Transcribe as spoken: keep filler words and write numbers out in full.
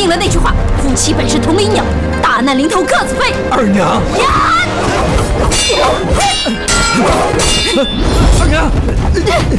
应了那句话：夫妻本是同林鸟，大难临头各自飞。 二娘， 呀！ 二娘。